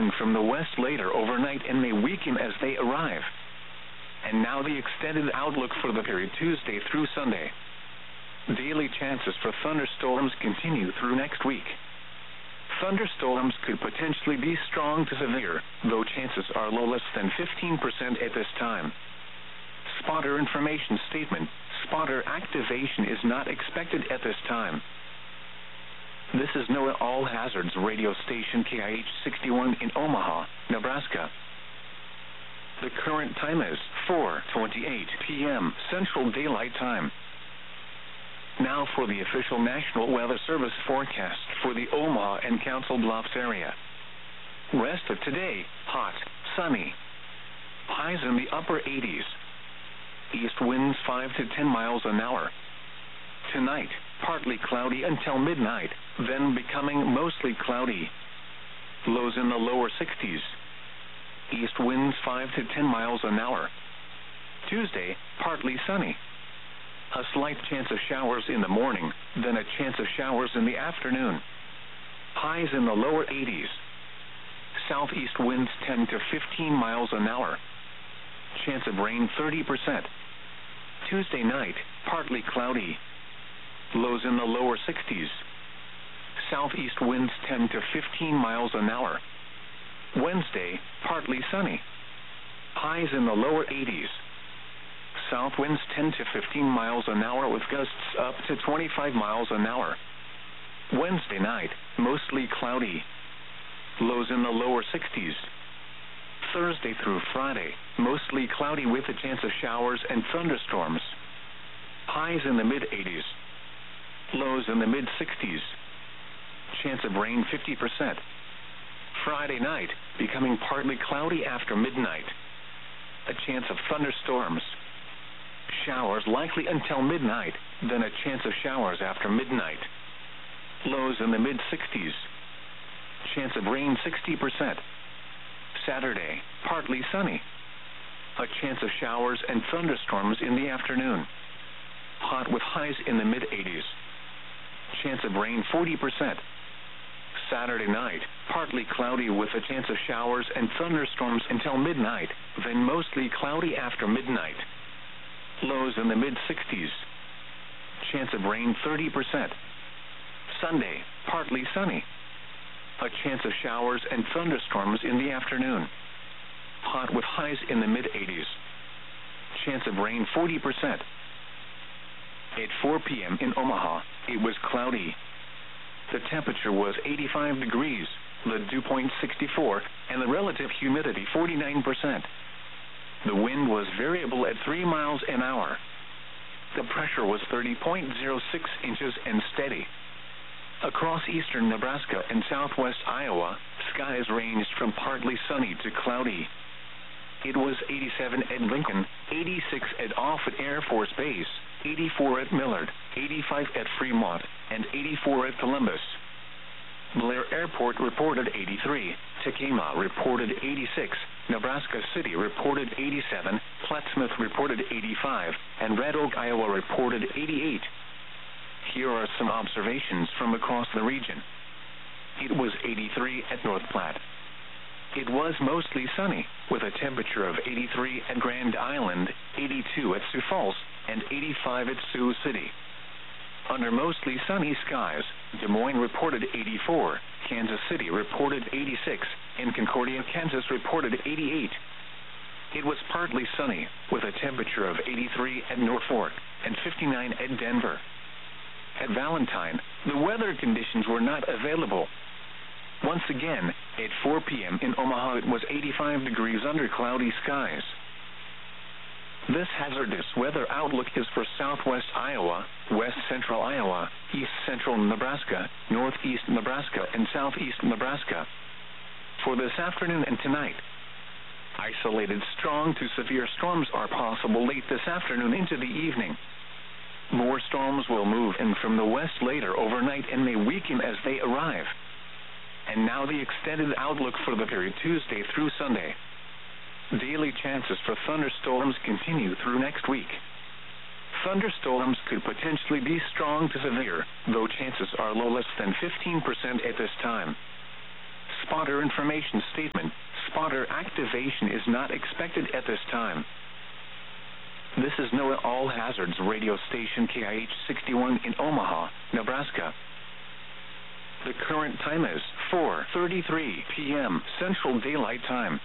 in from the west later overnight and may weaken as they arrive. And now the extended outlook for the period Tuesday through Sunday. Daily chances for thunderstorms continue through next week. Thunderstorms could potentially be strong to severe, though chances are low, less than 15% at this time. Spotter information statement: spotter activation is not expected at this time. This is NOAA All Hazards radio station KIH 61 in Omaha, Nebraska. The current time is 4:28 p.m. Central Daylight Time. Now for the official National Weather Service forecast for the Omaha and Council Bluffs area. Rest of today, hot, sunny. Highs in the upper 80s. East winds 5 to 10 miles an hour. Tonight, partly cloudy until midnight, then becoming mostly cloudy. Lows in the lower 60s. East winds 5 to 10 miles an hour. Tuesday, partly sunny. A slight chance of showers in the morning, then a chance of showers in the afternoon. Highs in the lower 80s. Southeast winds 10 to 15 miles an hour. Chance of rain 30%. Tuesday night, partly cloudy. Lows in the lower 60s. Southeast winds 10 to 15 miles an hour. Wednesday, partly sunny. Highs in the lower 80s. South winds 10 to 15 miles an hour with gusts up to 25 miles an hour. Wednesday night, mostly cloudy. Lows in the lower 60s. Thursday through Friday, mostly cloudy with a chance of showers and thunderstorms. Highs in the mid-80s. Lows in the mid-60s. Chance of rain 50%. Friday night, becoming partly cloudy after midnight. A chance of thunderstorms. Showers likely until midnight, then a chance of showers after midnight. Lows in the mid-60s. Chance of rain 60%. Saturday, partly sunny. A chance of showers and thunderstorms in the afternoon. Hot with highs in the mid-80s. Chance of rain 40%. Saturday night, partly cloudy with a chance of showers and thunderstorms until midnight, then mostly cloudy after midnight. Lows in the mid-60s. Chance of rain 30%. Sunday, partly sunny. A chance of showers and thunderstorms in the afternoon. Hot with highs in the mid-80s. Chance of rain 40%. At 4 p.m. in Omaha, it was cloudy. The temperature was 85 degrees, the dew point 64, and the relative humidity 49%. The wind was variable at 3 miles an hour. The pressure was 30.06 inches and steady. Across eastern Nebraska and southwest Iowa, skies ranged from partly sunny to cloudy. It was 87 at Lincoln, 86 at Offutt Air Force Base, 84 at Millard, 85 at Fremont, and 84 at Columbus. Blair Airport reported 83, Tekamah reported 86, Nebraska City reported 87, Plattsmouth reported 85, and Red Oak, Iowa reported 88. Here are some observations from across the region. It was 83 at North Platte. It was mostly sunny, with a temperature of 83 at Grand Island, 82 at Sioux Falls, and 85 at Sioux City. Under mostly sunny skies, Des Moines reported 84, Kansas City reported 86, and Concordia, Kansas reported 88. It was partly sunny, with a temperature of 83 at Norfolk and 59 at Denver. At Valentine, the weather conditions were not available. Once again, at 4 p.m. in Omaha, it was 85 degrees under cloudy skies. This hazardous weather outlook is for southwest Iowa, west central Iowa, east central Nebraska, northeast Nebraska, and southeast Nebraska. For this afternoon and tonight, isolated strong to severe storms are possible late this afternoon into the evening. More storms will move in from the west later overnight and may weaken as they arrive. And now the extended outlook for the period Tuesday through Sunday. Daily chances for thunderstorms continue through next week. Thunderstorms could potentially be strong to severe, though chances are low, less than 15% at this time. Spotter information statement. Spotter activation is not expected at this time. This is NOAA All Hazards radio station KIH 61 in Omaha, Nebraska. The current time is 4:33 p.m. Central Daylight Time.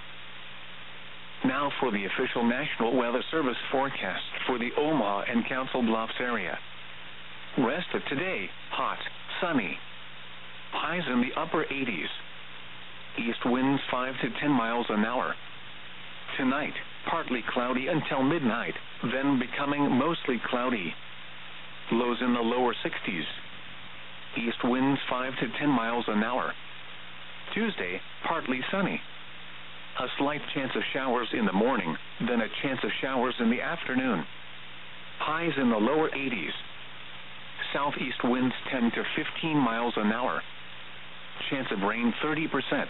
Now for the official National Weather Service forecast for the Omaha and Council Bluffs area. Rest of today, hot, sunny. Highs in the upper 80s. East winds 5 to 10 miles an hour. Tonight, partly cloudy until midnight, then becoming mostly cloudy. Lows in the lower 60s. East winds 5 to 10 miles an hour. Tuesday, partly sunny. A slight chance of showers in the morning, then a chance of showers in the afternoon. Highs in the lower 80s. Southeast winds 10 to 15 miles an hour. Chance of rain 30%.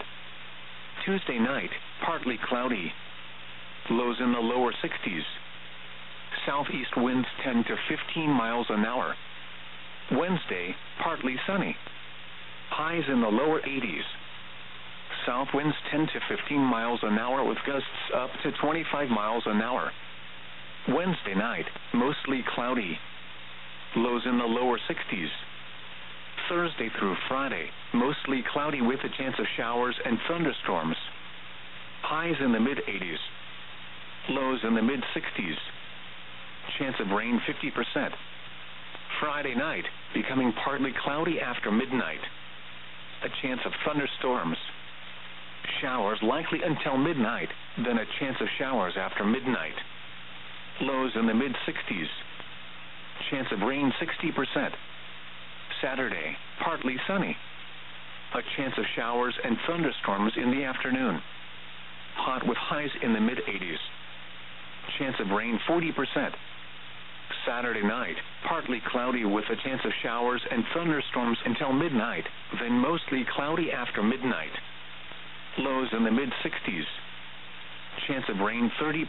Tuesday night, partly cloudy. Lows in the lower 60s. Southeast winds 10 to 15 miles an hour. Wednesday, partly sunny. Highs in the lower 80s. South winds 10 to 15 miles an hour with gusts up to 25 miles an hour. Wednesday night, mostly cloudy. Lows in the lower 60s. Thursday through Friday, mostly cloudy with a chance of showers and thunderstorms. Highs in the mid-80s. Lows in the mid-60s. Chance of rain 50%. Friday night, becoming partly cloudy after midnight. A chance of thunderstorms. Showers likely until midnight, then a chance of showers after midnight. Lows in the mid-60s. Chance of rain 60%. Saturday, partly sunny. A chance of showers and thunderstorms in the afternoon. Hot with highs in the mid-80s. Chance of rain 40%. Saturday night, partly cloudy with a chance of showers and thunderstorms until midnight, then mostly cloudy after midnight. Lows in the mid-60s. Chance of rain 30%.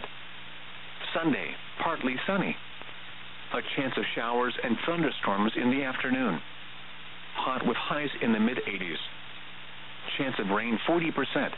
Sunday, partly sunny. A chance of showers and thunderstorms in the afternoon. Hot with highs in the mid-80s. Chance of rain 40%.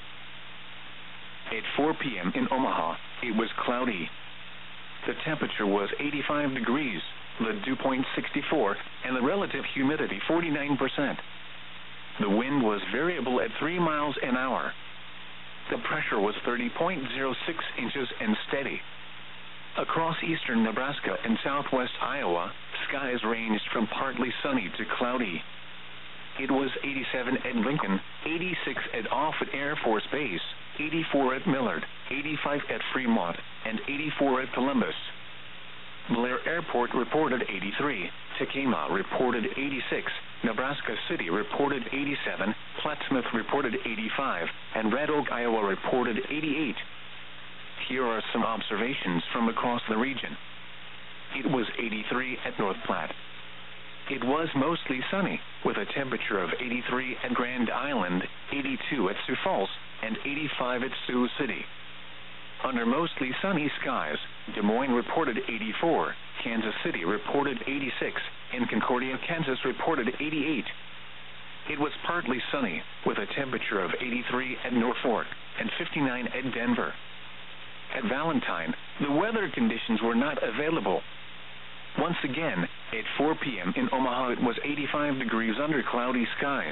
At 4 p.m. in Omaha, it was cloudy. The temperature was 85 degrees, the dew point 64, and the relative humidity 49%. The wind was variable at 3 miles an hour. The pressure was 30.06 inches and steady. Across eastern Nebraska and southwest Iowa, skies ranged from partly sunny to cloudy. It was 87 at Lincoln, 86 at Offutt Air Force Base, 84 at Millard, 85 at Fremont, and 84 at Columbus. Blair Airport reported 83, Tekamah reported 86, Nebraska City reported 87, Plattsmouth reported 85, and Red Oak, Iowa reported 88. Here are some observations from across the region. It was 83 at North Platte. It was mostly sunny, with a temperature of 83 at Grand Island, 82 at Sioux Falls, and 85 at Sioux City. Under mostly sunny skies, Des Moines reported 84, Kansas City reported 86, and Concordia, Kansas reported 88. It was partly sunny, with a temperature of 83 at Norfolk and 59 at Denver. At Valentine, the weather conditions were not available. Once again, at 4 p.m. in Omaha, it was 85 degrees under cloudy skies.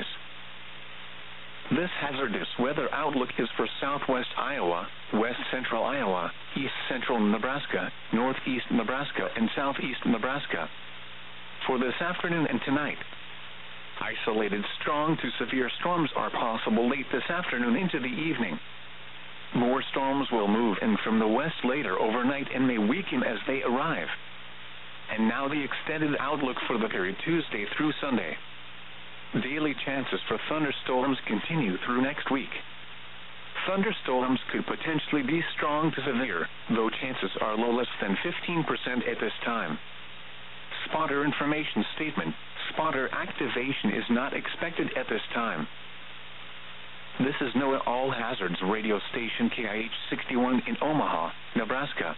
This hazardous weather outlook is for southwest Iowa, west central Iowa, east central Nebraska, northeast Nebraska, and southeast Nebraska. For this afternoon and tonight, isolated strong to severe storms are possible late this afternoon into the evening. More storms will move in from the west later overnight and may weaken as they arrive. And now the extended outlook for the period Tuesday through Sunday. Daily chances for thunderstorms continue through next week. Thunderstorms could potentially be strong to severe, though chances are low, less than 15% at this time. Spotter information statement. Spotter activation is not expected at this time. This is NOAA All Hazards radio station KIH 61 in Omaha, Nebraska.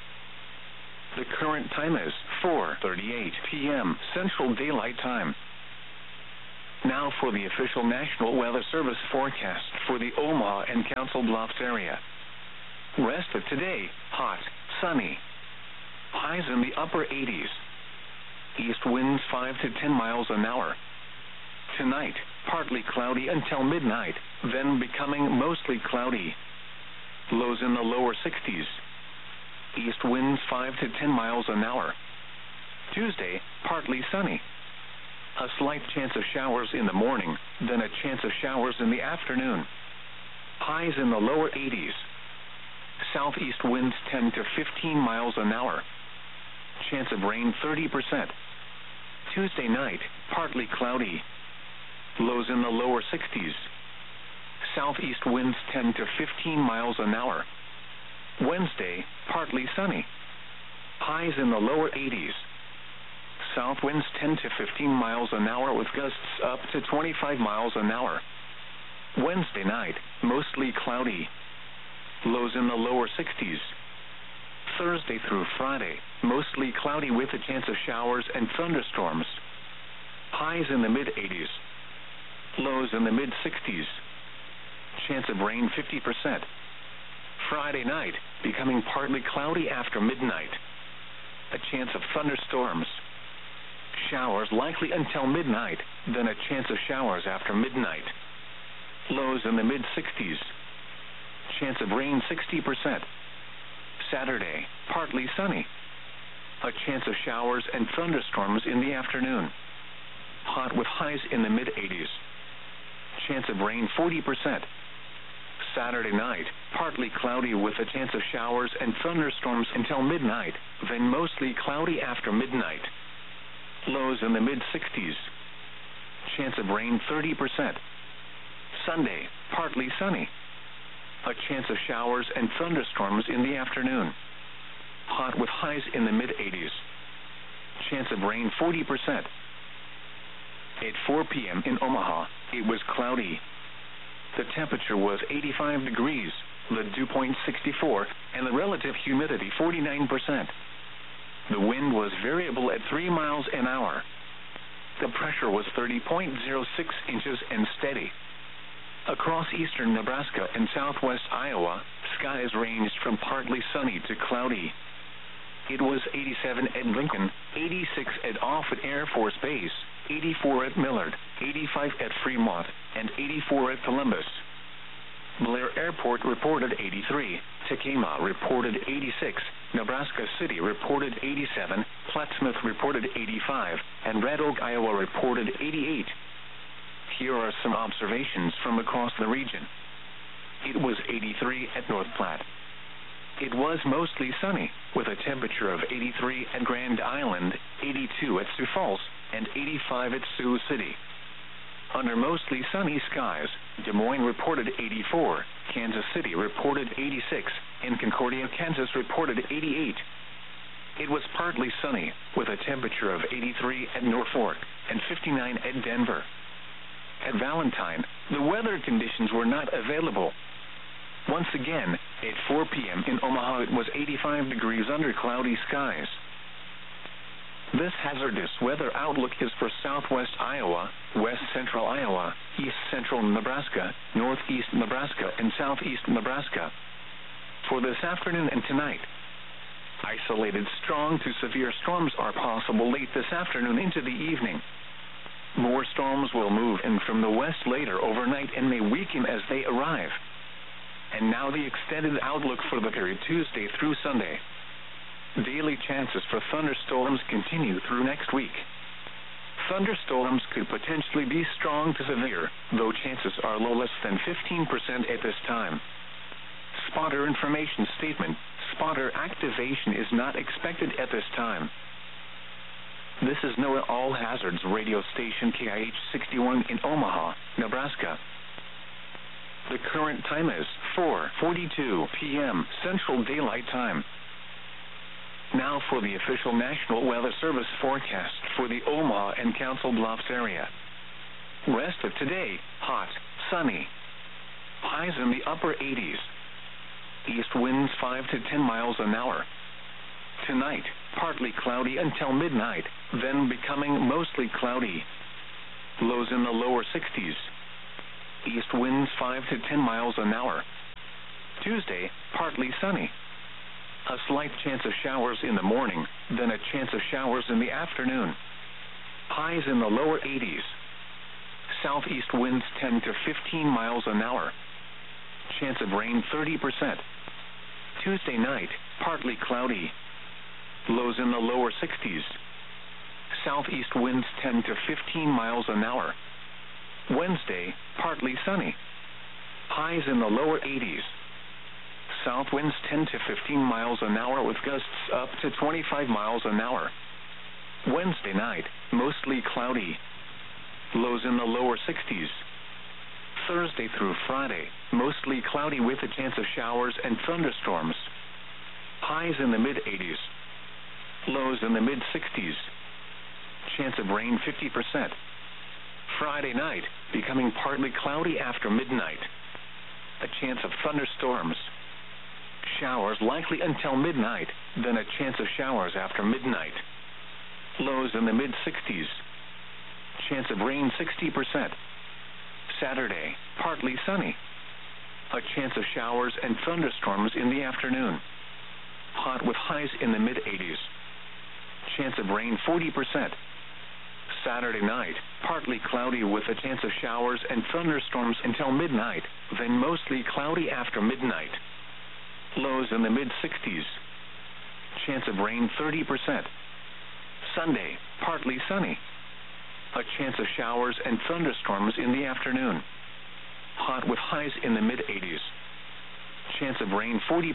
The current time is 4:38 p.m. Central Daylight Time. Now for the official National Weather Service forecast for the Omaha and Council Bluffs area. Rest of today, hot, sunny. Highs in the upper 80s. East winds 5 to 10 miles an hour. Tonight, partly cloudy until midnight, then becoming mostly cloudy. Lows in the lower 60s. East winds 5 to 10 miles an hour. Tuesday, partly sunny. A slight chance of showers in the morning, then a chance of showers in the afternoon. Highs in the lower 80s. Southeast winds 10 to 15 miles an hour. Chance of rain 30%. Tuesday night, partly cloudy. Lows in the lower 60s. Southeast winds 10 to 15 miles an hour. Wednesday, partly sunny. Highs in the lower 80s. South winds 10 to 15 miles an hour with gusts up to 25 miles an hour. Wednesday night, mostly cloudy. Lows in the lower 60s. Thursday through Friday, mostly cloudy with a chance of showers and thunderstorms. Highs in the mid-80s. Lows in the mid-60s. Chance of rain 50%. Friday night, becoming partly cloudy after midnight. A chance of thunderstorms. Showers likely until midnight, then a chance of showers after midnight. Lows in the mid-60s. Chance of rain 60%. Saturday, partly sunny. A chance of showers and thunderstorms in the afternoon. Hot with highs in the mid-80s. Chance of rain 40%. Saturday night, partly cloudy with a chance of showers and thunderstorms until midnight, then mostly cloudy after midnight. Lows in the mid-60s. Chance of rain 30%. Sunday, partly sunny. A chance of showers and thunderstorms in the afternoon. Hot with highs in the mid-80s. Chance of rain 40%. At 4 p.m. in Omaha, it was cloudy. The temperature was 85 degrees, the dew point 64, and the relative humidity 49%. The wind was variable at 3 miles an hour. The pressure was 30.06 inches and steady. Across eastern Nebraska and southwest Iowa, skies ranged from partly sunny to cloudy. It was 87 at Lincoln, 86 at Offutt Air Force Base, 84 at Millard, 85 at Fremont, and 84 at Columbus. Blair Airport reported 83, Tekamah reported 86, Nebraska City reported 87, Plattsmouth reported 85, and Red Oak, Iowa reported 88. Here are some observations from across the region. It was 83 at North Platte. It was mostly sunny, with a temperature of 83 at Grand Island, 82 at Sioux Falls, and 85 at Sioux City. Under mostly sunny skies, Des Moines reported 84, Kansas City reported 86, and Concordia, Kansas reported 88. It was partly sunny, with a temperature of 83 at Norfolk and 59 at Denver. At Valentine, the weather conditions were not available. Once again, at 4 p.m. in Omaha, it was 85 degrees under cloudy skies. This hazardous weather outlook is for southwest Iowa, west central Iowa, east central Nebraska, northeast Nebraska, and southeast Nebraska. For this afternoon and tonight, isolated strong to severe storms are possible late this afternoon into the evening. More storms will move in from the west later overnight and may weaken as they arrive. And now the extended outlook for the period Tuesday through Sunday. Daily chances for thunderstorms continue through next week. Thunderstorms could potentially be strong to severe, though chances are low, less than 15% at this time. Spotter information statement: spotter activation is not expected at this time. This is NOAA All Hazards radio station KIH 61 in Omaha, Nebraska. The current time is 4:42 p.m. Central Daylight Time. Now for the official National Weather Service forecast for the Omaha and Council Bluffs area. Rest of today, hot, sunny. Highs in the upper 80s. East winds 5 to 10 miles an hour. Tonight, partly cloudy until midnight, then becoming mostly cloudy. Lows in the lower 60s. East winds 5 to 10 miles an hour. Tuesday, partly sunny. A slight chance of showers in the morning, then a chance of showers in the afternoon. Highs in the lower 80s. Southeast winds 10 to 15 miles an hour. Chance of rain 30%. Tuesday night, partly cloudy. Lows in the lower 60s. Southeast winds 10 to 15 miles an hour. Wednesday, partly sunny. Highs in the lower 80s. South winds 10 to 15 miles an hour with gusts up to 25 miles an hour. Wednesday night, mostly cloudy. Lows in the lower 60s. Thursday through Friday, mostly cloudy with a chance of showers and thunderstorms. Highs in the mid-80s. Lows in the mid-60s. Chance of rain 50%. Friday night, becoming partly cloudy after midnight. A chance of thunderstorms. Showers likely until midnight, then a chance of showers after midnight. Lows in the mid-60s. Chance of rain 60%. Saturday, partly sunny. A chance of showers and thunderstorms in the afternoon. Hot with highs in the mid-80s. Chance of rain 40%. Saturday night, partly cloudy with a chance of showers and thunderstorms until midnight, then mostly cloudy after midnight. Lows in the mid-60s. Chance of rain 30%. Sunday, partly sunny. A chance of showers and thunderstorms in the afternoon. Hot with highs in the mid-80s. Chance of rain 40%.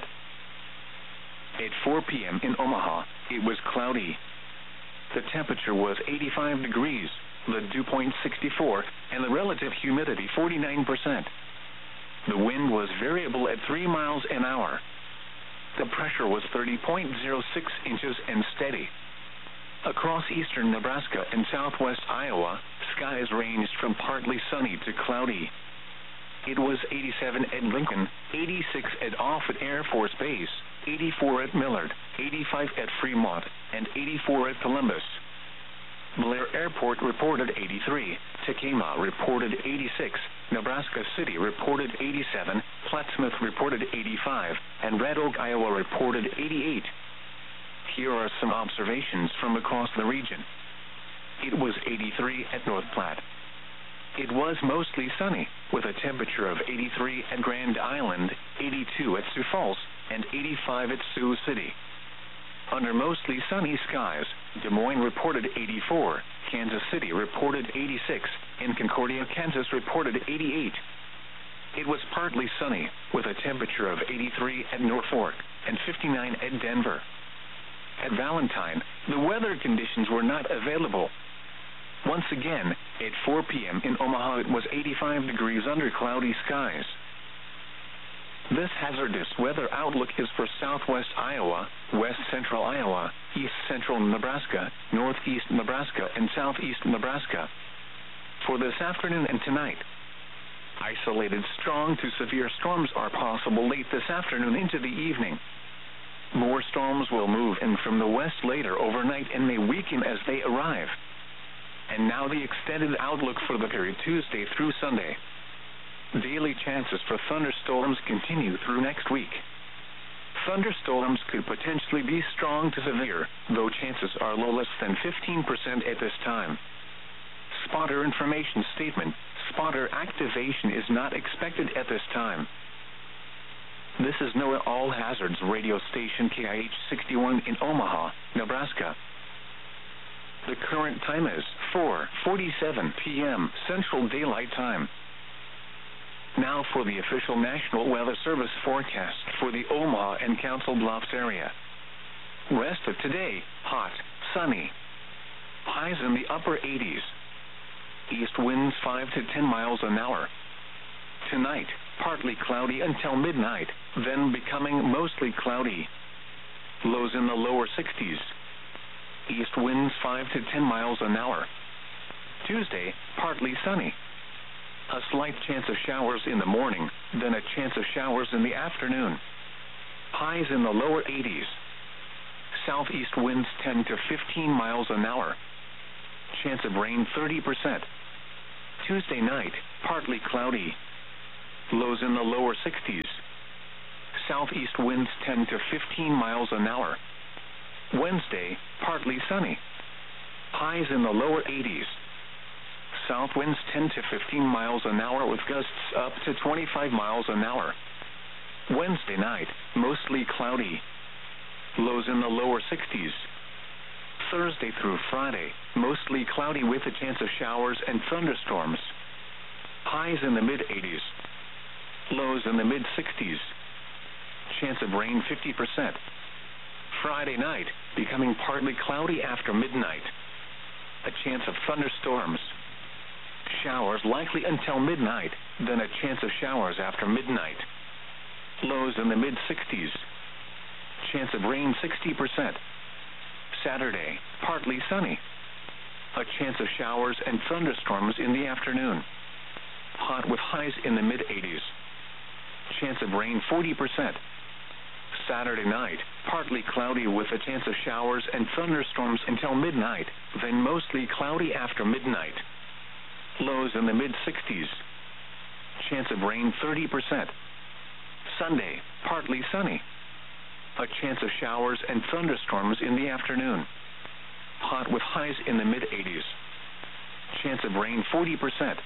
At 4 p.m. in Omaha, it was cloudy. The temperature was 85 degrees, the dew point 64, and the relative humidity 49%. The wind was variable at 3 miles an hour. The pressure was 30.06 inches and steady. Across eastern Nebraska and southwest Iowa, skies ranged from partly sunny to cloudy. It was 87 at Lincoln, 86 at Offutt Air Force Base, 84 at Millard, 85 at Fremont, and 84 at Columbus. Blair Airport reported 83, Tekamah reported 86, Nebraska City reported 87, Plattsmouth reported 85, and Red Oak, Iowa reported 88. Here are some observations from across the region. It was 83 at North Platte. It was mostly sunny, with a temperature of 83 at Grand Island, 82 at Sioux Falls, and 85 at Sioux City. Under mostly sunny skies, Des Moines reported 84, Kansas City reported 86, and Concordia, Kansas reported 88. It was partly sunny, with a temperature of 83 at Norfolk and 59 at Denver. At Valentine, the weather conditions were not available. Once again, at 4 p.m. in Omaha, it was 85 degrees under cloudy skies. This hazardous weather outlook is for southwest Iowa, west central Iowa, east central Nebraska, northeast Nebraska, and southeast Nebraska. For this afternoon and tonight, isolated strong to severe storms are possible late this afternoon into the evening. More storms will move in from the west later overnight and may weaken as they arrive. And now the extended outlook for the period Tuesday through Sunday. Daily chances for thunderstorms continue through next week. Thunderstorms could potentially be strong to severe, though chances are low, less than 15% at this time. Spotter information statement: spotter activation is not expected at this time. This is NOAA All Hazards radio station KIH 61 in Omaha, Nebraska. The current time is 4:47 p.m. Central Daylight Time. Now for the official National Weather Service forecast for the Omaha and Council Bluffs area. Rest of today, hot, sunny. Highs in the upper 80s. East winds 5 to 10 miles an hour. Tonight, partly cloudy until midnight, then becoming mostly cloudy. Lows in the lower 60s. East winds 5 to 10 miles an hour. Tuesday, partly sunny. A slight chance of showers in the morning, then a chance of showers in the afternoon. Highs in the lower 80s. Southeast winds 10 to 15 miles an hour. chance of rain 30%. Tuesday night, partly cloudy. Lows in the lower 60s. Southeast winds 10 to 15 miles an hour. Wednesday, partly sunny. Highs in the lower 80s. South winds 10 to 15 miles an hour with gusts up to 25 miles an hour. Wednesday night, mostly cloudy. Lows in the lower 60s. Thursday through Friday, mostly cloudy with a chance of showers and thunderstorms. Highs in the mid-80s. Lows in the mid-60s. Chance of rain 50%. Friday night, becoming partly cloudy after midnight. A chance of thunderstorms. Showers likely until midnight, then a chance of showers after midnight. Lows in the mid-60s. Chance of rain 60%. Saturday, partly sunny. A chance of showers and thunderstorms in the afternoon. Hot with highs in the mid-80s. Chance of rain 40%. Saturday night, partly cloudy with a chance of showers and thunderstorms until midnight, then mostly cloudy after midnight. Lows in the mid-60s. Chance of rain 30%. Sunday, partly sunny. A chance of showers and thunderstorms in the afternoon. Hot with highs in the mid-80s. Chance of rain 40%.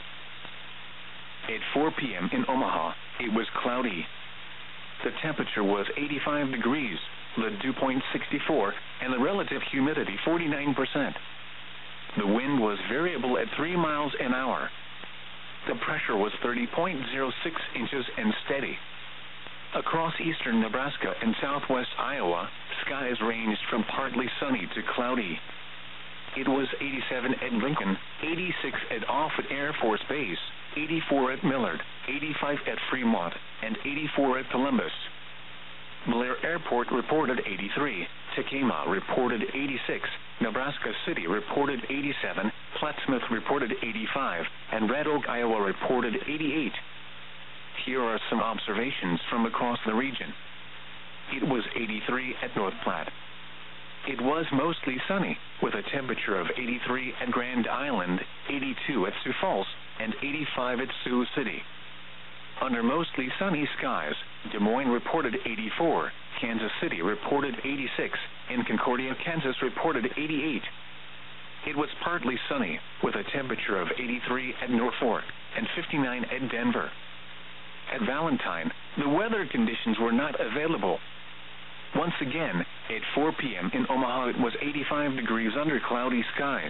At 4 p.m. in Omaha, it was cloudy. The temperature was 85 degrees, the dew point 64, and the relative humidity 49%. The wind was variable at 3 miles an hour. The pressure was 30.06 inches and steady. Across eastern Nebraska and southwest Iowa, skies ranged from partly sunny to cloudy. It was 87 at Lincoln, 86 at Offutt Air Force Base, 84 at Millard, 85 at Fremont, and 84 at Columbus. Blair Airport reported 83, Tekamah reported 86, Nebraska City reported 87, Plattsmouth reported 85, and Red Oak, Iowa reported 88. Here are some observations from across the region. It was 83 at North Platte. It was mostly sunny, with a temperature of 83 at Grand Island, 82 at Sioux Falls, and 85 at Sioux City. Under mostly sunny skies, Des Moines reported 84, Kansas City reported 86, and Concordia, Kansas reported 88. It was partly sunny, with a temperature of 83 at Norfolk and 59 at Denver. At Valentine, the weather conditions were not available. Once again, at 4 p.m. in Omaha, it was 85 degrees under cloudy skies.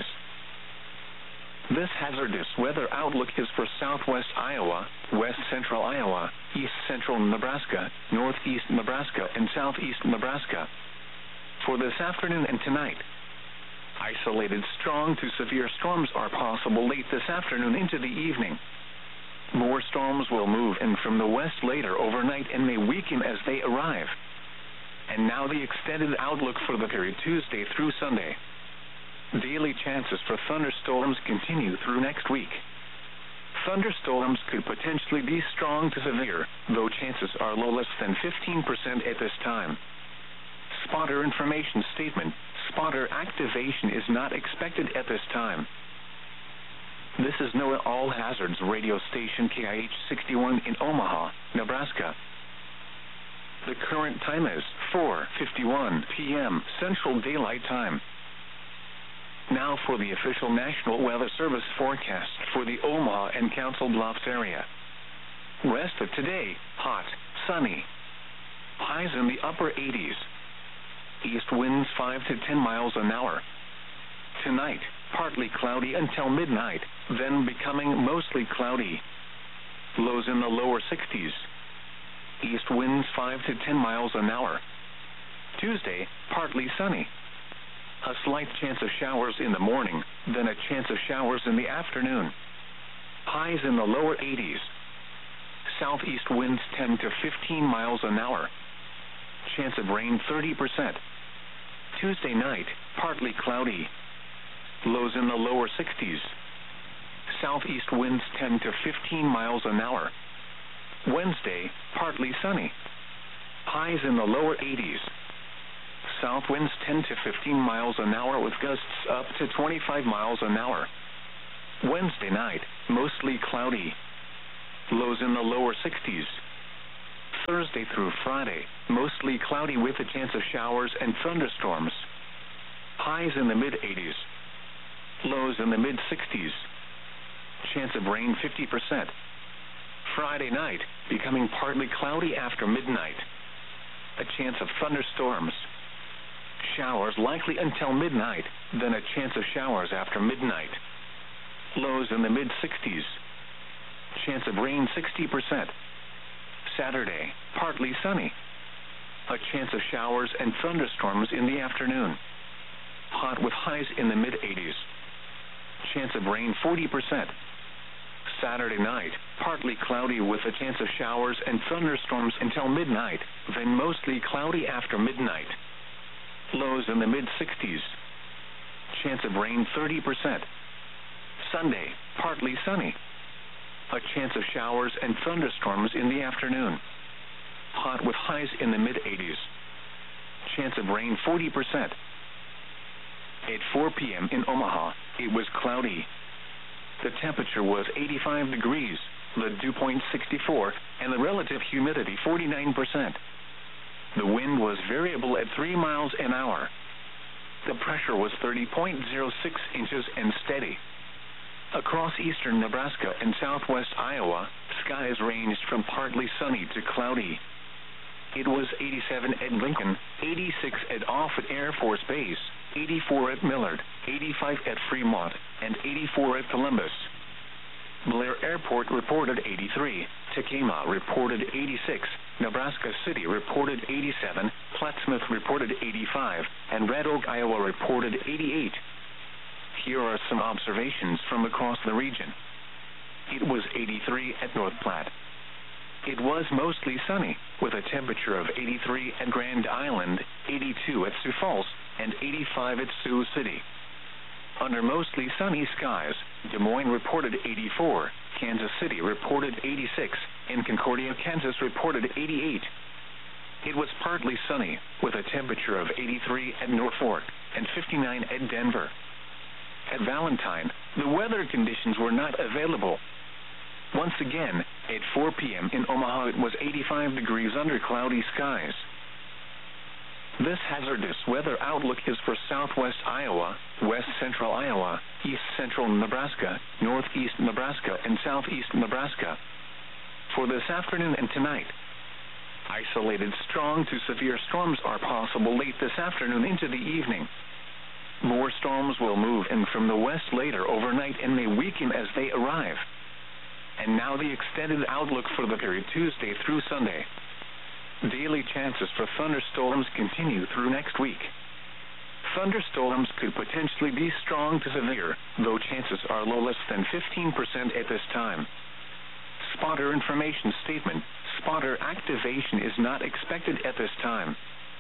This hazardous weather outlook is for southwest Iowa, west central Iowa, east central Nebraska, northeast Nebraska, and southeast Nebraska. For this afternoon and tonight, isolated strong to severe storms are possible late this afternoon into the evening. More storms will move in from the west later overnight and may weaken as they arrive. And now the extended outlook for the period Tuesday through Sunday. Daily chances for thunderstorms continue through next week. Thunderstorms could potentially be strong to severe, though chances are low, less than 15% at this time. Spotter information statement: spotter activation is not expected at this time. This is NOAA All Hazards radio station KIH 61 in Omaha, Nebraska. The current time is 4:51 p.m. Central Daylight Time. Now for the official National Weather Service forecast for the Omaha and Council Bluffs area. Rest of today, hot, sunny. Highs in the upper 80s. East winds 5 to 10 miles an hour. Tonight, partly cloudy until midnight, then becoming mostly cloudy. Lows in the lower 60s. East winds 5 to 10 miles an hour. Tuesday, partly sunny. A slight chance of showers in the morning, then a chance of showers in the afternoon. Highs in the lower 80s. Southeast winds 10 to 15 miles an hour. Chance of rain 30%. Tuesday night, partly cloudy. Lows in the lower 60s. Southeast winds 10 to 15 miles an hour. Wednesday, partly sunny. Highs in the lower 80s. South winds 10 to 15 miles an hour with gusts up to 25 miles an hour. Wednesday night, mostly cloudy. Lows in the lower 60s. Thursday through Friday, mostly cloudy with a chance of showers and thunderstorms. Highs in the mid-80s. Lows in the mid-60s. Chance of rain 50%. Friday night, becoming partly cloudy after midnight. A chance of thunderstorms. Showers likely until midnight, then a chance of showers after midnight. Lows in the mid-60s. Chance of rain 60%. Saturday, partly sunny. A chance of showers and thunderstorms in the afternoon. Hot with highs in the mid-80s. Chance of rain 40%. Saturday night, partly cloudy with a chance of showers and thunderstorms until midnight, then mostly cloudy after midnight. Lows in the mid-60s. Chance of rain 30%. Sunday, partly sunny. A chance of showers and thunderstorms in the afternoon. Hot with highs in the mid-80s. Chance of rain 40%. At 4 p.m. in Omaha, it was cloudy. The temperature was 85 degrees, the dew point 64, and the relative humidity 49%. The wind was variable at 3 miles an hour. The pressure was 30.06 inches and steady. Across eastern Nebraska and southwest Iowa, skies ranged from partly sunny to cloudy. It was 87 at Lincoln, 86 at Offutt Air Force Base, 84 at Millard, 85 at Fremont, and 84 at Columbus. Blair Airport reported 83, Tekamah reported 86, Nebraska City reported 87, Plattsmouth reported 85, and Red Oak, Iowa reported 88. Here are some observations from across the region. It was 83 at North Platte. It was mostly sunny, with a temperature of 83 at Grand Island, 82 at Sioux Falls, and 85 at Sioux City. Under mostly sunny skies, Des Moines reported 84, Kansas City reported 86, and Concordia, Kansas reported 88. It was partly sunny, with a temperature of 83 at Norfolk and 59 at Denver. At Valentine, the weather conditions were not available. Once again, at 4 p.m. in Omaha, it was 85 degrees under cloudy skies. This hazardous weather outlook is for southwest Iowa, west central Iowa, east central Nebraska, northeast Nebraska, and southeast Nebraska. For this afternoon and tonight, isolated strong to severe storms are possible late this afternoon into the evening. More storms will move in from the west later overnight and may weaken as they arrive. And now the extended outlook for the period Tuesday through Sunday. Daily chances for thunderstorms continue through next week. Thunderstorms could potentially be strong to severe, though chances are low, less than 15% at this time. Spotter information statement: spotter activation is not expected at this time.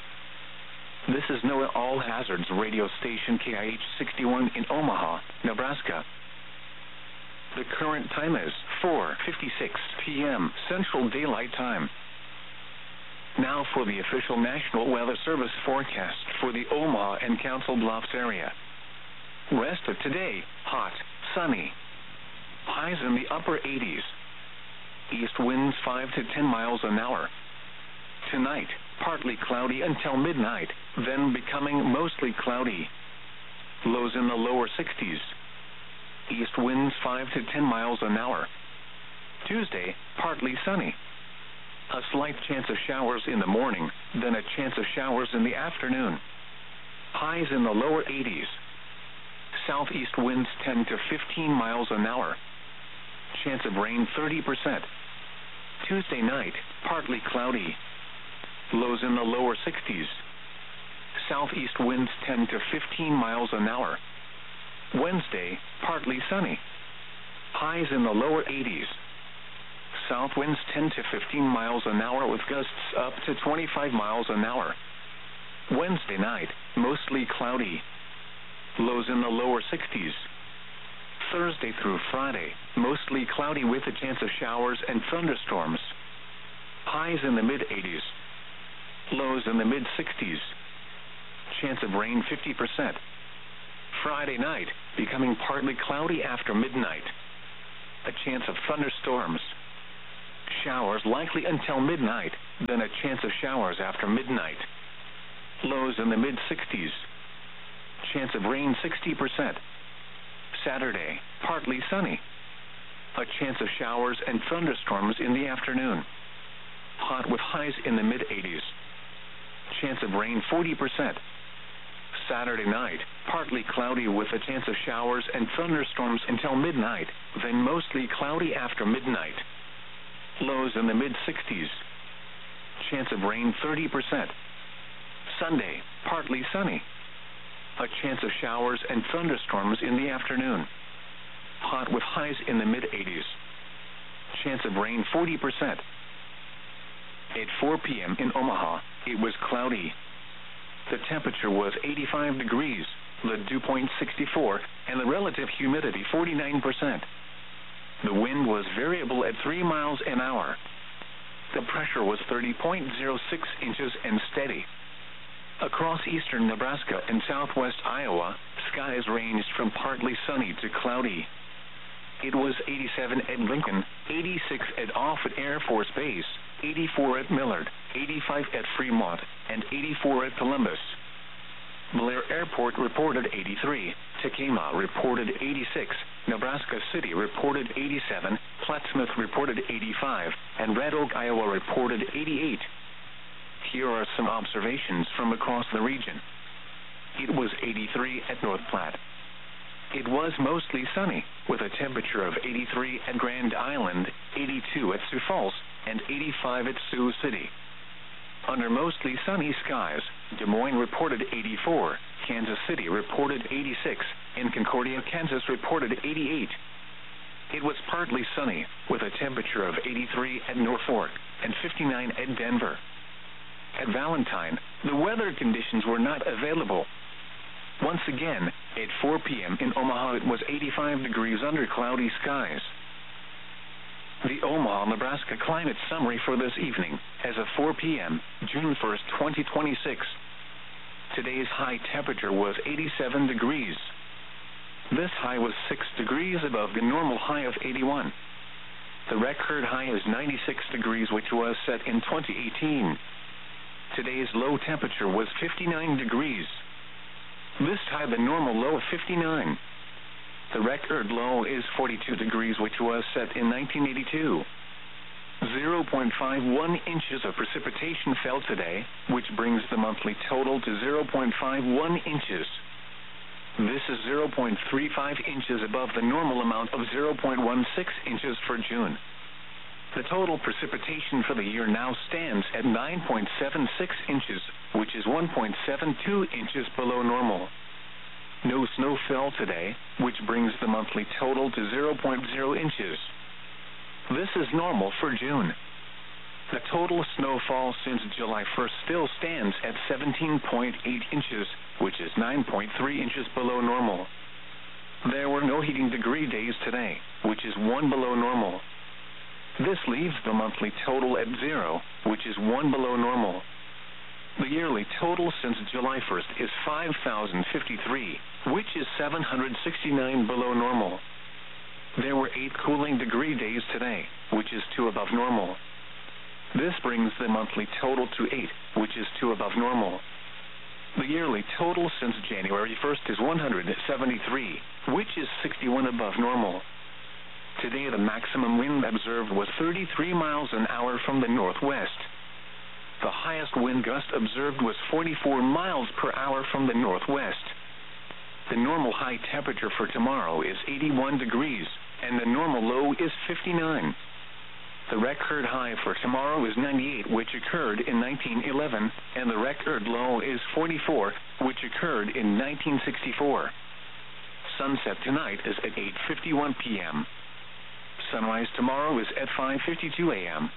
This is NOAA All Hazards radio station KIH 61 in Omaha, Nebraska. The current time is 4:56 p.m. Central Daylight Time. Now for the official National Weather Service forecast for the Omaha and Council Bluffs area. Rest of today, hot, sunny. Highs in the upper 80s. East winds 5 to 10 miles an hour. Tonight, partly cloudy until midnight, then becoming mostly cloudy. Lows in the lower 60s. East winds 5 to 10 miles an hour. Tuesday, partly sunny. A slight chance of showers in the morning, then a chance of showers in the afternoon. Highs in the lower 80s. Southeast winds 10 to 15 miles an hour. Chance of rain 30%. Tuesday night, partly cloudy. Lows in the lower 60s. Southeast winds 10 to 15 miles an hour. Wednesday, partly sunny. Highs in the lower 80s. South winds 10 to 15 miles an hour with gusts up to 25 miles an hour. Wednesday night, mostly cloudy. Lows in the lower 60s. Thursday through Friday, mostly cloudy with a chance of showers and thunderstorms. Highs in the mid-80s. Lows in the mid-60s. Chance of rain 50%. Friday night, becoming partly cloudy after midnight. A chance of thunderstorms. Showers likely until midnight, then a chance of showers after midnight. Lows in the mid-60s. Chance of rain 60%. Saturday, partly sunny. A chance of showers and thunderstorms in the afternoon. Hot with highs in the mid-80s. Chance of rain 40%. Saturday night, partly cloudy with a chance of showers and thunderstorms until midnight, then mostly cloudy after midnight. Lows in the mid-60s. Chance of rain 30%. Sunday, partly sunny. A chance of showers and thunderstorms in the afternoon. Hot with highs in the mid-80s. Chance of rain 40%. At 4 p.m. in Omaha, it was cloudy. The temperature was 85 degrees, the dew point 64, and the relative humidity 49%. The wind was variable at 3 miles an hour. The pressure was 30.06 inches and steady. Across eastern Nebraska and southwest Iowa, skies ranged from partly sunny to cloudy. It was 87 at Lincoln, 86 at Offutt Air Force Base, 84 at Millard, 85 at Fremont, and 84 at Columbus. Blair Airport reported 83, Tekamah reported 86, Nebraska City reported 87, Plattsmouth reported 85, and Red Oak, Iowa reported 88. Here are some observations from across the region. It was 83 at North Platte. It was mostly sunny, with a temperature of 83 at Grand Island, 82 at Sioux Falls, and 85 at Sioux City. Under mostly sunny skies, Des Moines reported 84, Kansas City reported 86, and Concordia, Kansas reported 88. It was partly sunny, with a temperature of 83 at Norfolk and 59 at Denver. At Valentine, the weather conditions were not available. Once again, at 4 p.m. in Omaha, it was 85 degrees under cloudy skies. The Omaha, Nebraska climate summary for this evening, as of 4 p.m., June 1st, 2026. Today's high temperature was 87 degrees. This high was 6 degrees above the normal high of 81. The record high is 96 degrees, which was set in 2018. Today's low temperature was 59 degrees. This tied the normal low of 59. The record low is 42 degrees, which was set in 1982. 0.51 inches of precipitation fell today, which brings the monthly total to 0.51 inches. This is 0.35 inches above the normal amount of 0.16 inches for June. The total precipitation for the year now stands at 9.76 inches, which is 1.72 inches below normal. No snow fell today, which brings the monthly total to 0.0 inches. This is normal for June. The total snowfall since July 1st still stands at 17.8 inches, which is 9.3 inches below normal. There were no heating degree days today, which is 1 below normal. This leaves the monthly total at 0, which is 1 below normal. The yearly total since July 1st is 5,053, which is 769 below normal. There were 8 cooling degree days today, which is 2 above normal. This brings the monthly total to 8, which is 2 above normal. The yearly total since January 1st is 173, which is 61 above normal. Today the maximum wind observed was 33 miles an hour from the northwest. The highest wind gust observed was 44 miles per hour from the northwest. The normal high temperature for tomorrow is 81 degrees, and the normal low is 59. The record high for tomorrow is 98, which occurred in 1911, and the record low is 44, which occurred in 1964. Sunset tonight is at 8:51 p.m. Sunrise tomorrow is at 5:52 a.m.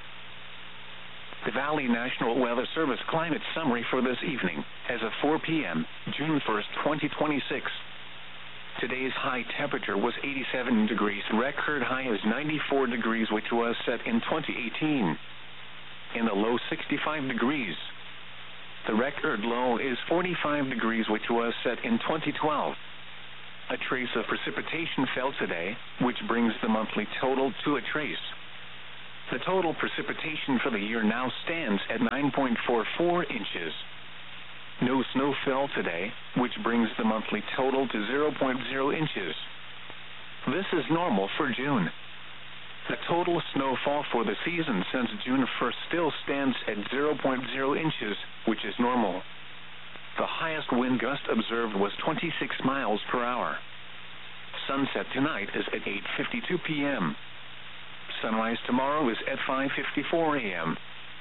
The Valley National Weather Service climate summary for this evening, as of 4 p.m., June 1st, 2026. Today's high temperature was 87 degrees. Record high is 94 degrees, which was set in 2018. In the low 65 degrees. The record low is 45 degrees, which was set in 2012. A trace of precipitation fell today, which brings the monthly total to a trace. The total precipitation for the year now stands at 9.44 inches. No snow fell today, which brings the monthly total to 0.0 inches. This is normal for June. The total snowfall for the season since June 1st still stands at 0.0 inches, which is normal. The highest wind gust observed was 26 miles per hour. Sunset tonight is at 8:52 p.m. Sunrise tomorrow is at 5:54 a.m.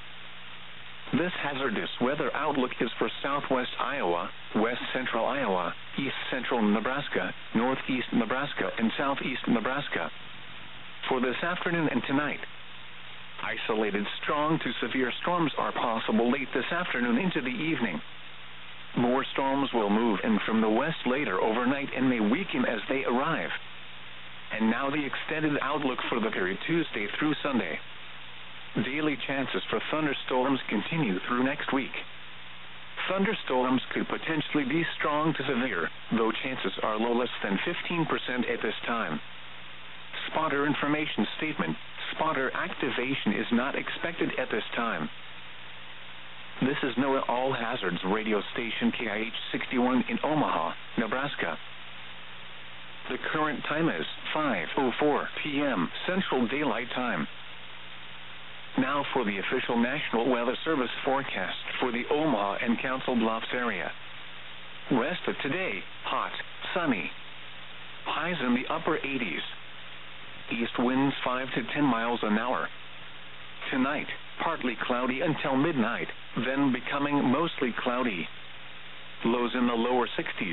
This hazardous weather outlook is for southwest Iowa, west central Iowa, east central Nebraska, northeast Nebraska, and southeast Nebraska. For this afternoon and tonight, isolated strong to severe storms are possible late this afternoon into the evening. More storms will move in from the west later overnight and may weaken as they arrive. And now the extended outlook for the period Tuesday through Sunday. Daily chances for thunderstorms continue through next week. Thunderstorms could potentially be strong to severe, though chances are low, less than 15% at this time. Spotter information statement: spotter activation is not expected at this time. This is NOAA All Hazards radio station KIH 61 in Omaha, Nebraska. The current time is 5:04 p.m. Central Daylight Time. Now for the official National Weather Service forecast for the Omaha and Council Bluffs area. Rest of today, hot, sunny. Highs in the upper 80s. East winds 5 to 10 miles an hour. Tonight, partly cloudy until midnight, then becoming mostly cloudy. Lows in the lower 60s.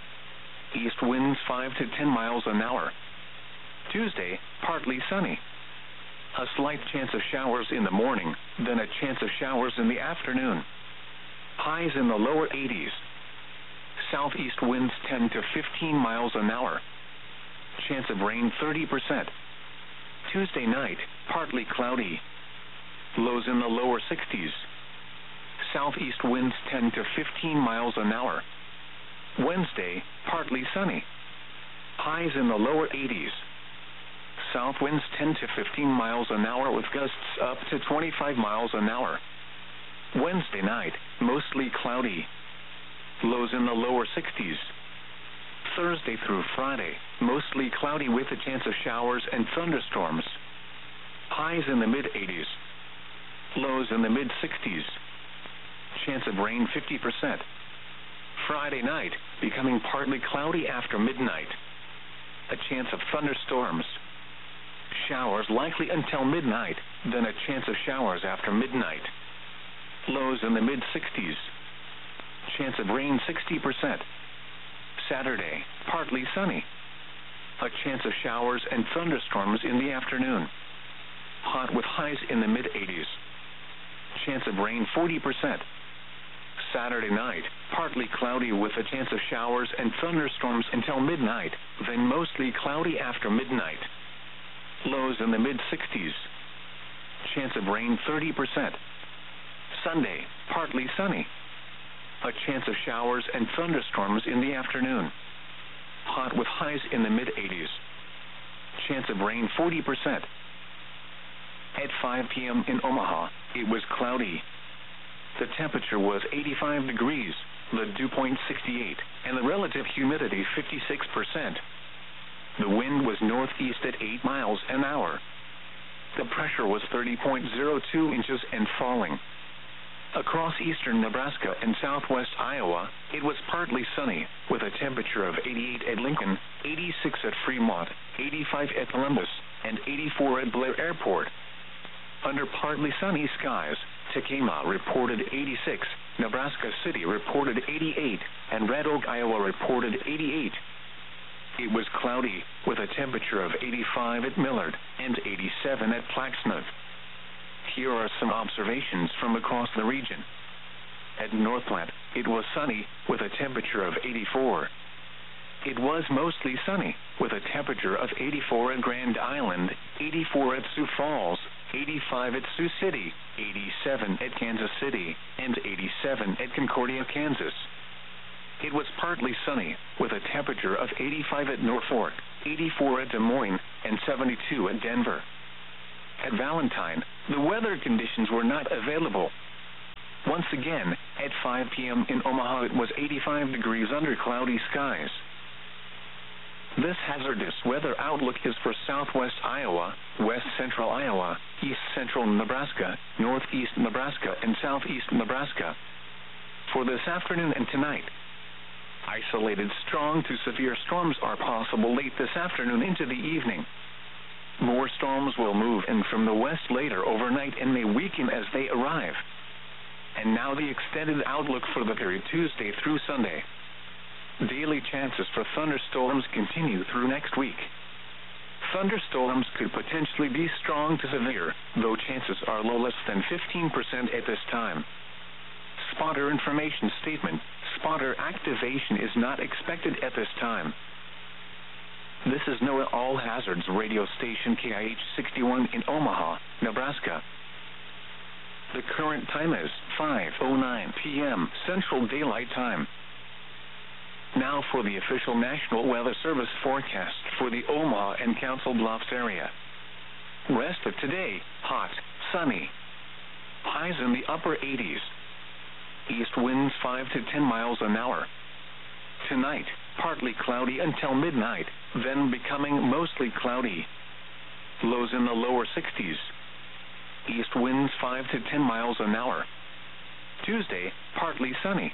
East winds 5 to 10 miles an hour. Tuesday, partly sunny. A slight chance of showers in the morning, then a chance of showers in the afternoon. Highs in the lower 80s. Southeast winds 10 to 15 miles an hour. Chance of rain 30%. Tuesday night, partly cloudy. Lows in the lower 60s. Southeast winds 10 to 15 miles an hour. Wednesday, partly sunny. Highs in the lower 80s. South winds 10 to 15 miles an hour with gusts up to 25 miles an hour. Wednesday night, mostly cloudy. Lows in the lower 60s. Thursday through Friday, mostly cloudy with a chance of showers and thunderstorms. Highs in the mid-80s. Lows in the mid-60s. Chance of rain 50%. Friday night, becoming partly cloudy after midnight. A chance of thunderstorms. Showers likely until midnight, then a chance of showers after midnight. Lows in the mid-60s. Chance of rain 60%. Saturday, partly sunny. A chance of showers and thunderstorms in the afternoon. Hot with highs in the mid-80s. Chance of rain 40%. Saturday night, partly cloudy with a chance of showers and thunderstorms until midnight, then mostly cloudy after midnight. Lows in the mid-60s. Chance of rain 30%. Sunday, partly sunny. A chance of showers and thunderstorms in the afternoon. Hot with highs in the mid-80s. Chance of rain 40%. At 5 p.m. in Omaha, it was cloudy. The temperature was 85 degrees, the dew point 68, and the relative humidity 56%. The wind was northeast at 8 miles an hour. The pressure was 30.02 inches and falling. Across eastern Nebraska and southwest Iowa, it was partly sunny, with a temperature of 88 at Lincoln, 86 at Fremont, 85 at Columbus, and 84 at Blair Airport. Under partly sunny skies, Tekema reported 86, Nebraska City reported 88, and Red Oak, Iowa reported 88. It was cloudy, with a temperature of 85 at Millard and 87 at Plaxmouth. Here are some observations from across the region. At Northland, it was sunny, with a temperature of 84. It was mostly sunny, with a temperature of 84 at Grand Island, 84 at Sioux Falls, 85 at Sioux City, 87 at Kansas City, and 87 at Concordia, Kansas. It was partly sunny, with a temperature of 85 at Norfolk, 84 at Des Moines, and 72 at Denver. At Valentine, the weather conditions were not available. Once again, at 5 p.m. in Omaha it was 85 degrees under cloudy skies. This hazardous weather outlook is for southwest Iowa, west central Iowa, east central Nebraska, northeast Nebraska, and southeast Nebraska. For this afternoon and tonight, isolated strong to severe storms are possible late this afternoon into the evening. More storms will move in from the west later overnight and may weaken as they arrive. And now the extended outlook for the period Tuesday through Sunday. Daily chances for thunderstorms continue through next week. Thunderstorms could potentially be strong to severe, though chances are low, less than 15% at this time. Spotter information statement: spotter activation is not expected at this time. This is NOAA All Hazards radio station KIH 61 in Omaha, Nebraska. The current time is 5:09 p.m. Central Daylight Time. Now for the official National Weather Service forecast for the Omaha and Council Bluffs area. Rest of today, hot, sunny. Highs in the upper 80s. East winds 5 to 10 miles an hour. Tonight, partly cloudy until midnight, then becoming mostly cloudy. Lows in the lower 60s. East winds 5 to 10 miles an hour. Tuesday, partly sunny.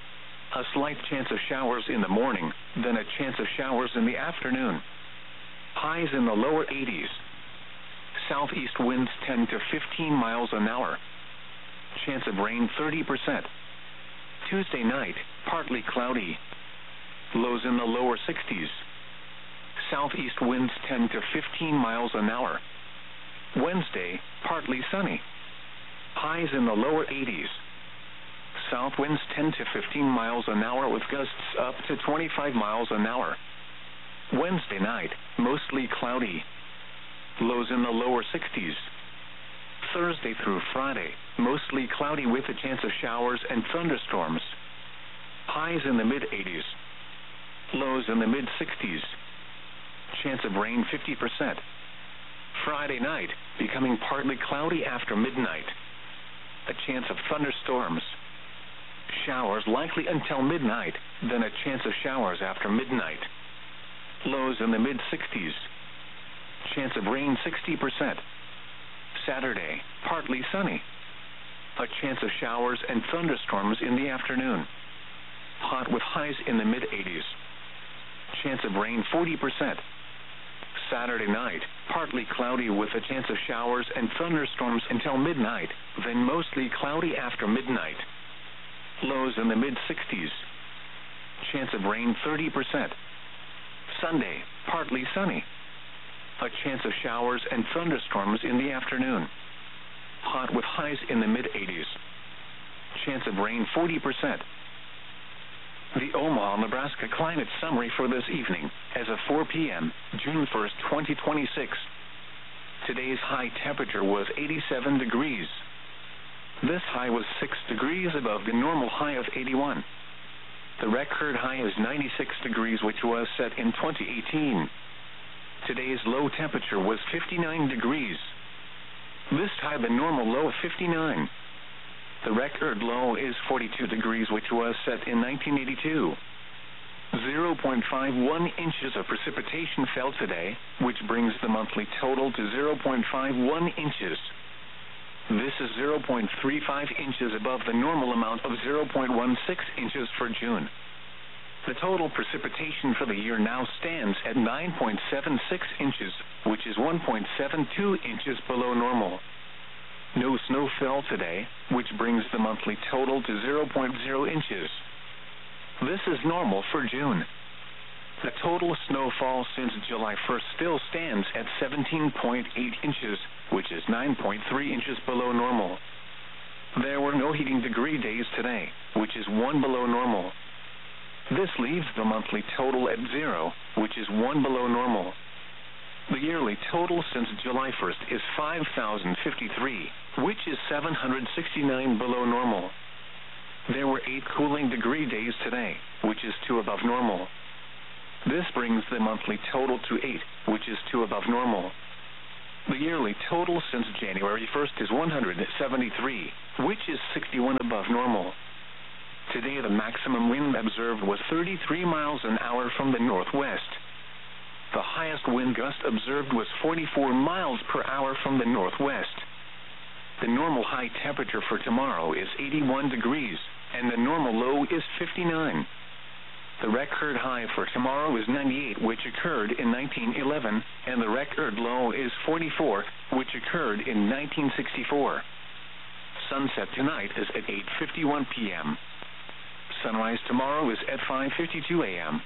A slight chance of showers in the morning, then a chance of showers in the afternoon. Highs in the lower 80s. Southeast winds 10 to 15 miles an hour. Chance of rain 30%. Tuesday night, partly cloudy. Lows in the lower 60s. Southeast winds 10 to 15 miles an hour. Wednesday, partly sunny. Highs in the lower 80s. South winds 10 to 15 miles an hour with gusts up to 25 miles an hour. Wednesday night, mostly cloudy. Lows in the lower 60s. Thursday through Friday, mostly cloudy with a chance of showers and thunderstorms. Highs in the mid-80s. Lows in the mid-60s. Chance of rain 50%. Friday night, becoming partly cloudy after midnight. A chance of thunderstorms. Showers likely until midnight, then a chance of showers after midnight. Lows in the mid-60s. Chance of rain 60%. Saturday, partly sunny. A chance of showers and thunderstorms in the afternoon. Hot with highs in the mid-80s. Chance of rain 40%. Saturday night, partly cloudy with a chance of showers and thunderstorms until midnight, then mostly cloudy after midnight. Lows in the mid-60s. Chance of rain 30%. Sunday, partly sunny. A chance of showers and thunderstorms in the afternoon. Hot with highs in the mid-80s. Chance of rain 40%. The Omaha, Nebraska climate summary for this evening, as of 4 p.m., June 1st, 2026. Today's high temperature was 87 degrees. This high was 6 degrees above the normal high of 81. The record high is 96 degrees, which was set in 2018. Today's low temperature was 59 degrees. This tied the normal low of 59. The record low is 42 degrees, which was set in 1982. 0.51 inches of precipitation fell today, which brings the monthly total to 0.51 inches. This is 0.35 inches above the normal amount of 0.16 inches for June. The total precipitation for the year now stands at 9.76 inches, which is 1.72 inches below normal. No snow fell today, which brings the monthly total to 0.0 inches. This is normal for June. The total snowfall since July 1st still stands at 17.8 inches, which is 9.3 inches below normal. There were no heating degree days today, which is 1 below normal. This leaves the monthly total at 0, which is 1 below normal. The yearly total since July 1st is 5,053, which is 769 below normal. There were 8 cooling degree days today, which is 2 above normal. This brings the monthly total to 8, which is 2 above normal. The yearly total since January 1st is 173, which is 61 above normal. Today the maximum wind observed was 33 miles an hour from the northwest. The highest wind gust observed was 44 miles per hour from the northwest. The normal high temperature for tomorrow is 81 degrees, and the normal low is 59. The record high for tomorrow is 98, which occurred in 1911, and the record low is 44, which occurred in 1964. Sunset tonight is at 8:51 p.m. Sunrise tomorrow is at 5:52 a.m.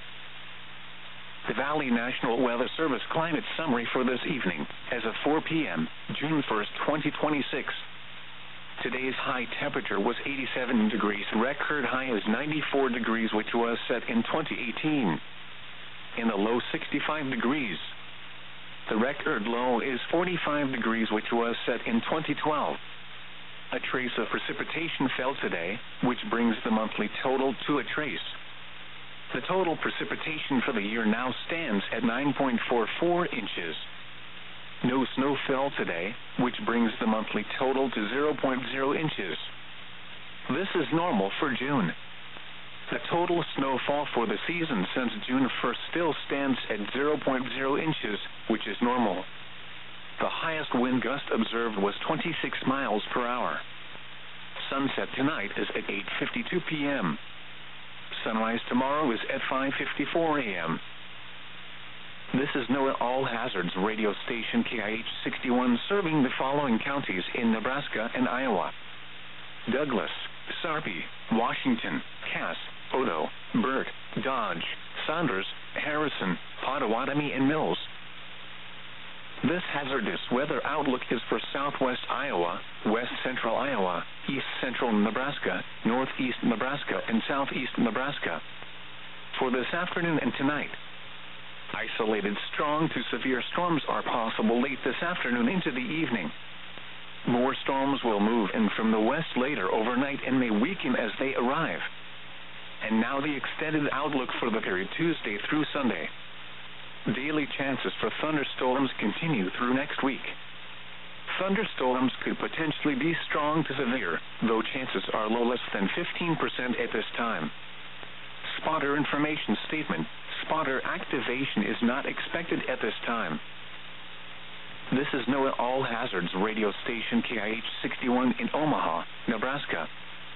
The Valley National Weather Service climate summary for this evening, as of 4 p.m., June 1st, 2026. Today's high temperature was 87 degrees. Record high is 94 degrees, which was set in 2018. In the low 65 degrees. The record low is 45 degrees, which was set in 2012. A trace of precipitation fell today, which brings the monthly total to a trace. The total precipitation for the year now stands at 9.44 inches. No snow fell today, which brings the monthly total to 0.0 inches. This is normal for June. The total snowfall for the season since June 1st still stands at 0.0 inches, which is normal. The highest wind gust observed was 26 miles per hour. Sunset tonight is at 8:52 p.m. Sunrise tomorrow is at 5:54 a.m. This is NOAA All Hazards radio station KIH 61 serving the following counties in Nebraska and Iowa: Douglas, Sarpy, Washington, Cass, Odo, Burke, Dodge, Saunders, Harrison, Pottawatomie, and Mills. This hazardous weather outlook is for southwest Iowa, west central Iowa, east central Nebraska, northeast Nebraska, and southeast Nebraska. For this afternoon and tonight, isolated strong to severe storms are possible late this afternoon into the evening. More storms will move in from the west later overnight and may weaken as they arrive. And now the extended outlook for the period Tuesday through Sunday. Daily chances for thunderstorms continue through next week. Thunderstorms could potentially be strong to severe, though chances are low, less than 15% at this time. Spotter information statement: spotter activation is not expected at this time. This is NOAA All Hazards radio station KIH 61 in Omaha, Nebraska.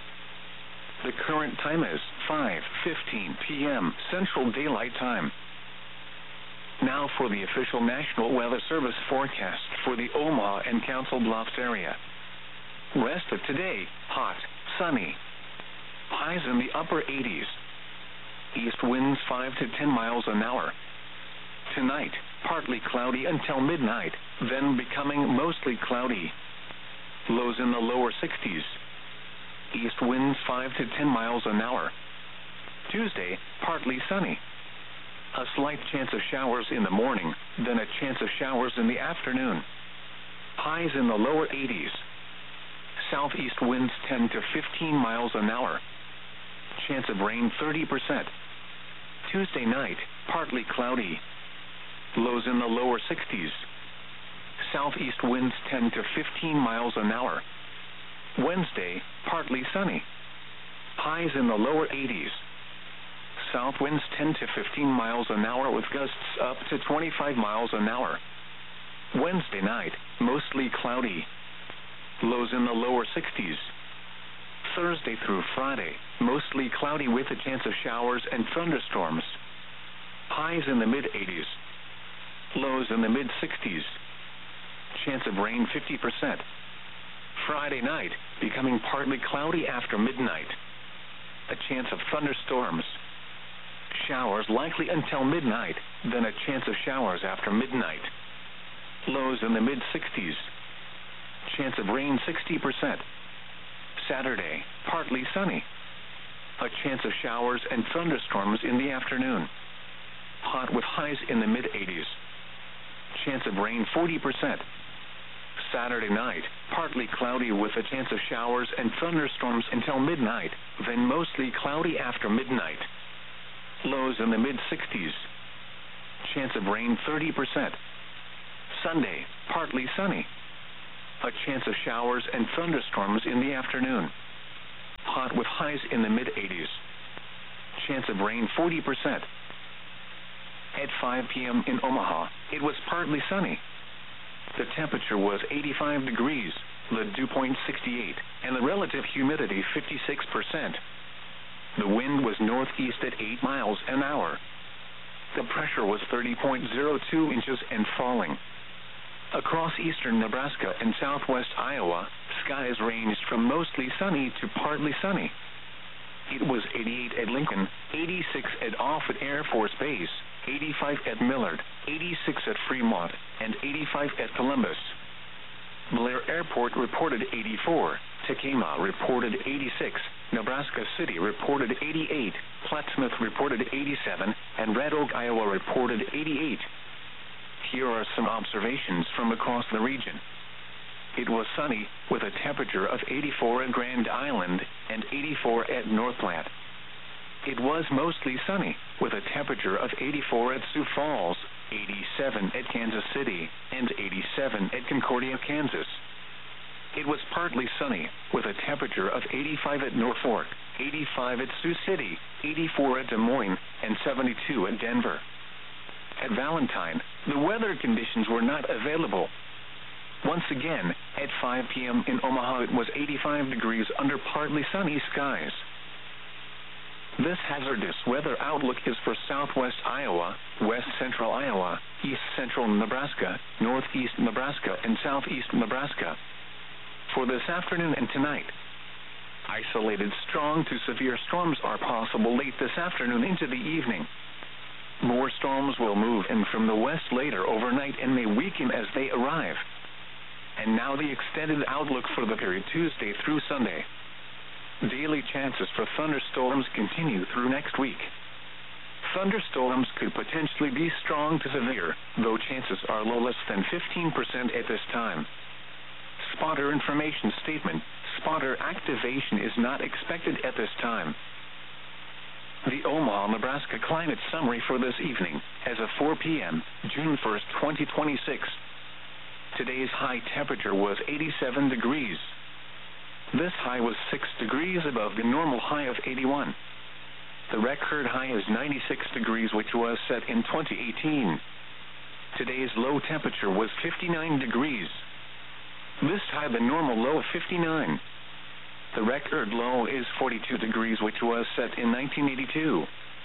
The current time is 5:15 p.m. Central Daylight Time. Now for the official National Weather Service forecast for the Omaha and Council Bluffs area. Rest of today, hot, sunny. Highs in the upper 80s. East winds 5 to 10 miles an hour. Tonight, partly cloudy until midnight, then becoming mostly cloudy. Lows in the lower 60s. East winds 5 to 10 miles an hour. Tuesday, partly sunny. A slight chance of showers in the morning, then a chance of showers in the afternoon. Highs in the lower 80s. Southeast winds 10 to 15 miles an hour. Chance of rain 30%. Tuesday night, partly cloudy. Lows in the lower 60s. Southeast winds 10 to 15 miles an hour. Wednesday, partly sunny. Highs in the lower 80s. South winds 10 to 15 miles an hour with gusts up to 25 miles an hour. Wednesday night, mostly cloudy. Lows in the lower 60s. Thursday through Friday, mostly cloudy with a chance of showers and thunderstorms. Highs in the mid-80s. Lows in the mid-60s. Chance of rain 50%. Friday night, becoming partly cloudy after midnight. A chance of thunderstorms. Showers likely until midnight, then a chance of showers after midnight. Lows in the mid-60s. Chance of rain 60%. Saturday, partly sunny. A chance of showers and thunderstorms in the afternoon. Hot with highs in the mid-80s. Chance of rain 40%. Saturday night, partly cloudy with a chance of showers and thunderstorms until midnight, then mostly cloudy after midnight. Lows in the mid-60s. Chance of rain 30%. Sunday, partly sunny. A chance of showers and thunderstorms in the afternoon. Hot with highs in the mid-80s. Chance of rain 40%. At 5 p.m. in Omaha, it was partly sunny. The temperature was 85 degrees, the dew point 68, and the relative humidity 56%. The wind was northeast at 8 miles an hour. The pressure was 30.02 inches and falling. Across eastern Nebraska and southwest Iowa, skies ranged from mostly sunny to partly sunny. It was 88 at Lincoln, 86 at Offutt Air Force Base, 85 at Millard, 86 at Fremont, and 85 at Columbus. Blair Airport reported 84, Tekamah reported 86, Nebraska City reported 88, Plattsmouth reported 87, and Red Oak, Iowa reported 88. Here are some observations from across the region. It was sunny, with a temperature of 84 at Grand Island and 84 at North Platte. It was mostly sunny, with a temperature of 84 at Sioux Falls, 87 at Kansas City, and 87 at Concordia, Kansas. It was partly sunny, with a temperature of 85 at Norfolk, 85 at Sioux City, 84 at Des Moines, and 72 at Denver. At Valentine, the weather conditions were not available. Once again, at 5 p.m. in Omaha, it was 85 degrees under partly sunny skies. This hazardous weather outlook is for southwest Iowa, west central Iowa, east central Nebraska, northeast Nebraska, and southeast Nebraska. For this afternoon and tonight, isolated strong to severe storms are possible late this afternoon into the evening. More storms will move in from the west later overnight and may weaken as they arrive. And now the extended outlook for the period Tuesday through Sunday. Daily chances for thunderstorms continue through next week. Thunderstorms could potentially be strong to severe, though chances are low, less than 15% at this time. Spotter information statement: spotter activation is not expected at this time. The Omaha, Nebraska climate summary for this evening, as of 4 p.m., June 1st, 2026. Today's high temperature was 87 degrees. This high was 6 degrees above the normal high of 81. The record high is 96 degrees, which was set in 2018. Today's low temperature was 59 degrees. This tied the normal low of 59. The record low is 42 degrees, which was set in 1982.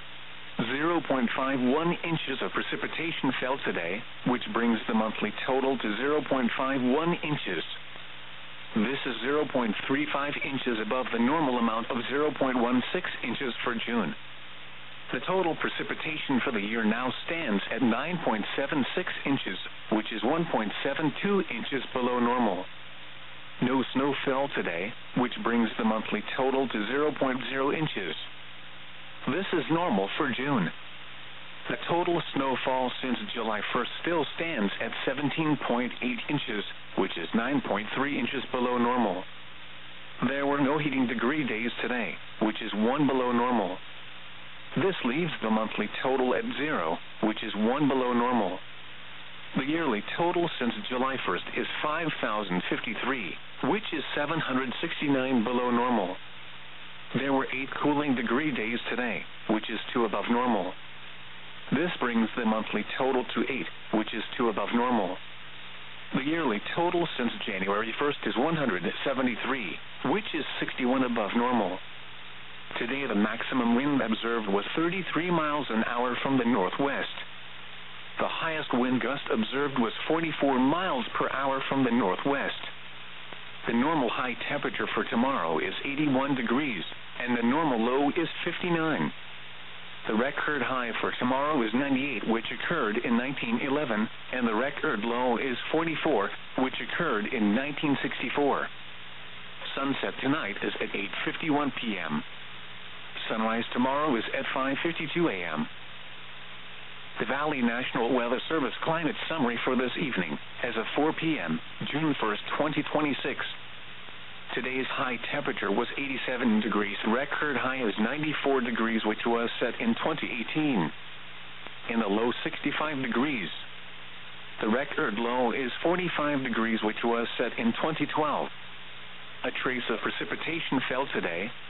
0.51 inches of precipitation fell today, which brings the monthly total to 0.51 inches. This is 0.35 inches above the normal amount of 0.16 inches for June. The total precipitation for the year now stands at 9.76 inches, which is 1.72 inches below normal. No snow fell today, which brings the monthly total to 0.0 inches. This is normal for June. The total snowfall since July 1st still stands at 17.8 inches, which is 9.3 inches below normal. There were no heating degree days today, which is 1 below normal. This leaves the monthly total at 0, which is 1 below normal. The yearly total since July 1st is 5,053, which is 769 below normal. There were 8 cooling degree days today, which is 2 above normal. This brings the monthly total to 8, which is 2 above normal. The yearly total since January 1st is 173, which is 61 above normal. Today the maximum wind observed was 33 miles an hour from the northwest. The highest wind gust observed was 44 miles per hour from the northwest. The normal high temperature for tomorrow is 81 degrees, and the normal low is 59. The record high for tomorrow is 98, which occurred in 1911, and the record low is 44, which occurred in 1964. Sunset tonight is at 8:51 p.m. Sunrise tomorrow is at 5:52 a.m. the Valley National Weather Service climate summary for this evening, as of 4 p.m., June 1st, 2026. Today's high temperature was 87 degrees. Record high is 94 degrees, which was set in 2018. In the low, 65 degrees. The record low is 45 degrees, which was set in 2012. A trace of precipitation fell today,